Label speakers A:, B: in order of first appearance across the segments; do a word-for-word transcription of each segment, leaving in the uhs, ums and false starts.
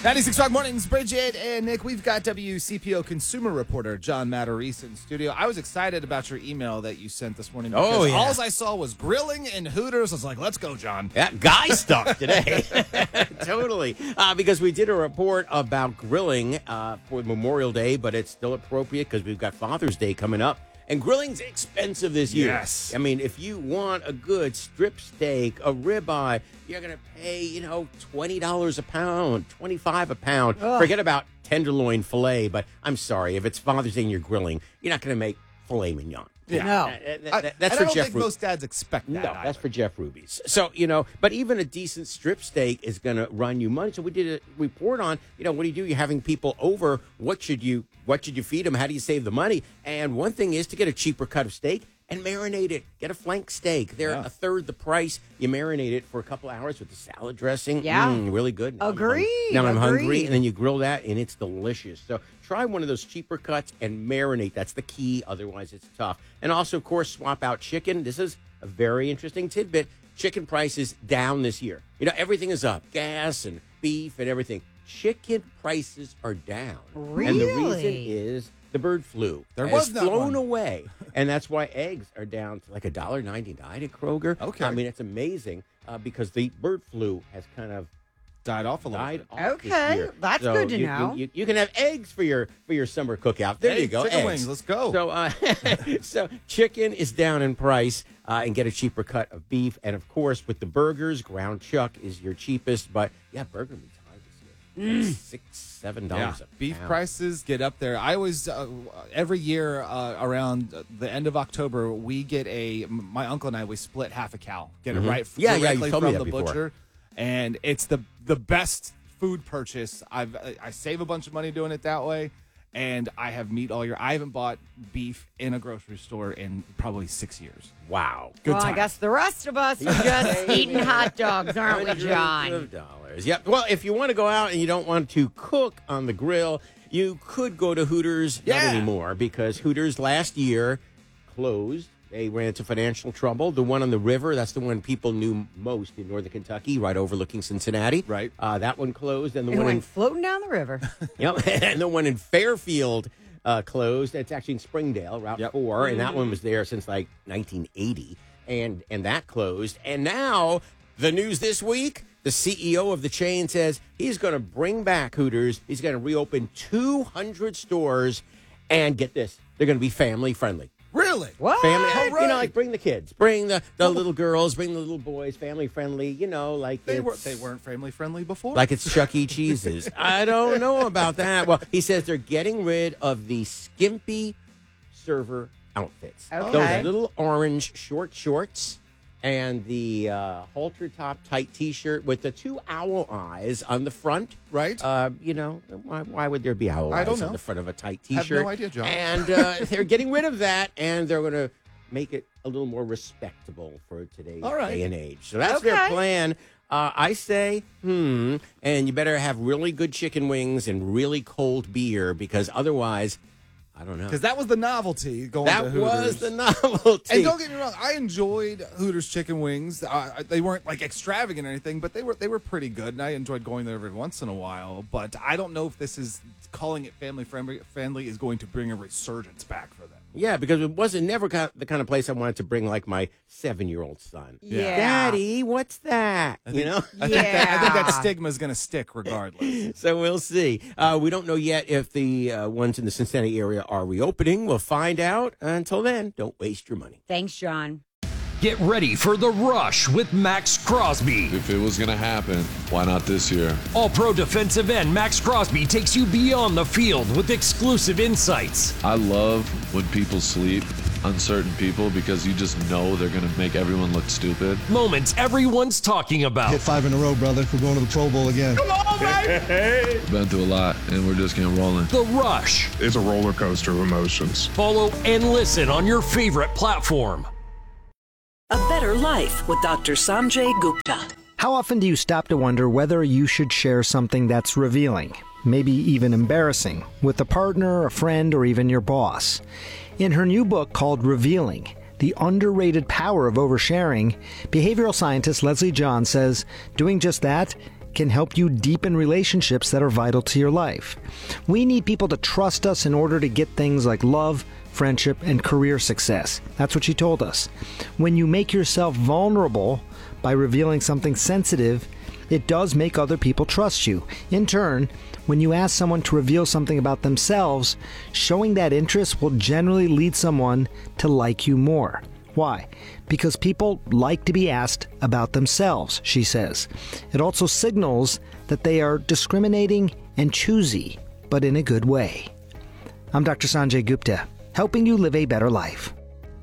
A: ninety-six point five Mornings, Bridget and Nick. We've got W C P O consumer reporter John Matarese in studio. I was excited about your email that you sent this morning. Because
B: Oh, yeah.
A: all I saw was grilling and Hooters. I was like, let's go, John.
B: Yeah, guy stuff today. Totally. Uh, because we did a report about grilling uh, for Memorial Day, but it's still appropriate because we've got Father's Day coming up. And grilling's expensive this year.
A: Yes.
B: I mean, if you want a good strip steak, a ribeye, you're going to pay, you know, twenty dollars a pound, twenty-five dollars a pound.
C: Ugh.
B: Forget about tenderloin filet, but I'm sorry, if it's Father's Day and you're grilling, you're not going to make filet mignon.
A: Yeah.
C: No.
B: Uh, uh,
A: I,
B: that- that's
A: and
B: for
A: I don't
B: Jeff
A: think
B: Ru-
A: most dads expect that.
B: No,
A: either.
B: that's for Jeff Ruby's. So, you know, but even a decent strip steak is going to run you money. So we did a report on, you know, what do you do? You're having people over. What should you what should you feed them? How do you save the money? And one thing is to get a cheaper cut of steak and marinate it. Get a flank steak. They're
A: Yeah.
B: a third the price. You marinate it for a couple hours with the salad dressing.
C: Yeah.
B: Mm, really good. Now I'm hung-
C: Agreed,
B: Now I'm hungry.
C: agreed.
B: And then you grill that, and it's delicious. So try one of those cheaper cuts and marinate. That's the key. Otherwise, it's tough. And also, of course, swap out chicken. This is a very interesting tidbit. Chicken prices down this year. You know, everything is up. Gas and beef and everything. Chicken prices are down. And the reason
C: Really?
B: is the bird flu.
A: There
B: has
A: was not
B: flown
A: one.
B: away. And that's why eggs are down to like one dollar ninety-nine at Kroger.
A: Okay.
B: I mean, it's amazing uh, because the bird flu has kind of
A: Died off a little
B: died
A: bit.
B: off this
C: Okay,
B: year.
C: that's
B: So
C: good to
B: you,
C: know.
B: You, you, you can have eggs for your for your summer cookout. There
A: Hey,
B: you go,
A: chicken
B: eggs.
A: wings, let's go.
B: So, uh, so chicken is down in price, uh, and get a cheaper cut of beef. And of course, with the burgers, ground chuck is your cheapest. But yeah, burger meat's high this year, like six, seven
A: Yeah,
B: dollars a
A: beef
B: pound.
A: prices get up there. I always, uh, every year uh, around the end of October, we get a, my uncle and I, we split half a cow. Get it right f-
B: Mm-hmm. Yeah, yeah, you
A: directly
B: told me
A: from
B: that
A: the
B: before.
A: butcher. And it's the the best food purchase. I've I I save a bunch of money doing it that way. And I have meat all year. I haven't bought beef in a grocery store in probably six years.
B: Wow.
A: Good
C: well, I
A: time.
C: guess the rest of us are just eating hot dogs, aren't we,
B: Hundreds
C: John?
B: of dollars. Yep. Well, if you want to go out and you don't want to cook on the grill, you could go to Hooters.
A: Yeah.
B: Not anymore, because Hooters last year closed. They ran into financial trouble. The one on the river, that's the one people knew most in northern Kentucky, right overlooking Cincinnati.
A: Right.
B: Uh, that one closed, and the
C: It
B: one in
C: went floating down the river.
B: Yep. And the one in Fairfield uh, closed. It's actually in Springdale, Route
A: Yep.
B: four, and that one was there since like nineteen eighty, and and that closed. And now the news this week: the C E O of the chain says he's going to bring back Hooters. He's going to reopen two hundred stores, and get this, they're going to be family friendly.
A: Really?
C: What?
B: Family,
A: All
B: you know,
A: right.
B: like bring the kids, bring the, the little girls, bring the little boys, family friendly. You know, like
A: They, were,
B: it's-
A: they weren't family friendly before?
B: like it's Chuck E. Cheese's. I don't know about that. Well, he says they're getting rid of the skimpy server outfits.
C: Okay.
B: Those little orange short shorts and the uh, halter top tight T-shirt with the two owl eyes on the front.
A: Right.
B: Uh, you know, why, why would there be owl
A: I
B: eyes
A: don't
B: on
A: know.
B: the front of a tight
A: Have no
B: T-shirt?
A: idea, John.
B: And uh, they're getting rid of that, and they're going to make it a little more respectable for today's
A: All right.
B: day and age. So that's their
C: Okay.
B: plan. Uh, I say, hmm, and you better have really good chicken wings and really cold beer, because otherwise, I don't know.
A: Because that was the novelty going
B: That
A: to Hooters.
B: was the novelty.
A: And don't get me wrong, I enjoyed Hooters chicken wings. Uh, they weren't like extravagant or anything, but they were they were pretty good, and I enjoyed going there every once in a while. But I don't know if this is calling it family friendly, friendly is going to bring a resurgence back for them.
B: Yeah, because it wasn't never ki- the kind of place I wanted to bring like my seven-year-old son.
C: Yeah.
B: Daddy, what's that? You know.
A: I think that, I think that
C: Yeah.
A: stigma is going to stick regardless.
B: So we'll see. Uh, we don't know yet if the uh, ones in the Cincinnati area are reopening. We'll find out. Until then, don't waste your money.
C: Thanks, John.
D: Get ready for The Rush with Max Crosby.
E: If it was going to happen, why not this year?
D: All-Pro defensive end Max Crosby takes you beyond the field with exclusive insights.
E: I love when people sleep on certain people because you just know they're going to make everyone look stupid.
D: Moments everyone's talking about.
F: Hit five in a row, brother. We're going to the Pro Bowl again.
E: Been through a lot, and we're just getting rolling.
D: The Rush.
G: It's a roller coaster of emotions.
D: Follow and listen on your favorite platform.
H: A Better Life with Doctor Sanjay Gupta.
I: How often do you stop to wonder whether you should share something that's revealing, maybe even embarrassing, with a partner, a friend, or even your boss? In her new book called Revealing, The Underrated Power of Oversharing, behavioral scientist Leslie John says doing just that can help you deepen relationships that are vital to your life. We need people to trust us in order to get things like love, friendship, and career success. That's what she told us. When you make yourself vulnerable by revealing something sensitive, it does make other people trust you. In turn, when you ask someone to reveal something about themselves, showing that interest will generally lead someone to like you more. Why? Because people like to be asked about themselves, she says. It also signals that they are discriminating and choosy, but in a good way. I'm Doctor Sanjay Gupta, helping you live a better life.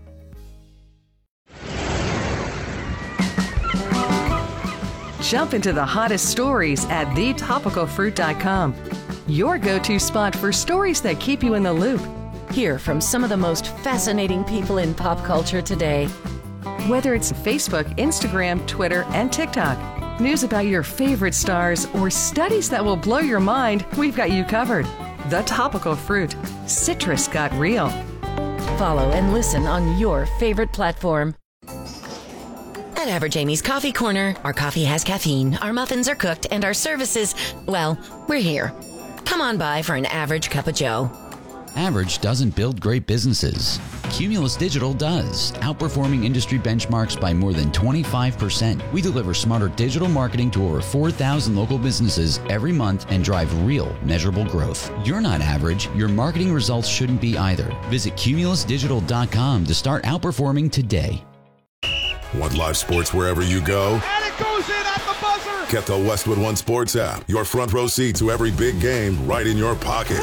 J: Jump into the hottest stories at the topical fruit dot com. Your go-to spot for stories that keep you in the loop.
C: Hear from some of the most fascinating people in pop culture today.
J: Whether it's Facebook, Instagram, Twitter, and TikTok, news about your favorite stars, or studies that will blow your mind, we've got you covered. The Topical Fruit. Citrus got real.
C: Follow and listen on your favorite platform. At Average Amy's Coffee Corner, our coffee has caffeine, our muffins are cooked, and our services, well, we're here. Come on by for an average cup of joe.
K: Average doesn't build great businesses. Cumulus Digital does, outperforming industry benchmarks by more than twenty-five percent. We deliver smarter digital marketing to over four thousand local businesses every month and drive real, measurable growth. You're not average. Your marketing results shouldn't be either. Visit cumulus digital dot com to start outperforming today.
L: Want live sports wherever you go?
M: And it goes in at the buzzer!
L: Get the Westwood One Sports app. Your front row seat to every big game right in your pocket.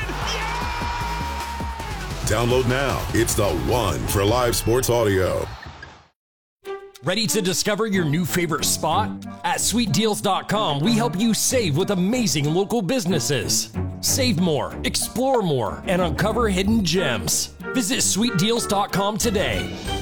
L: Download now. It's the one for live sports audio.
D: Ready to discover your new favorite spot? At sweet deals dot com, we help you save with amazing local businesses. Save more, explore more, and uncover hidden gems. Visit sweet deals dot com today.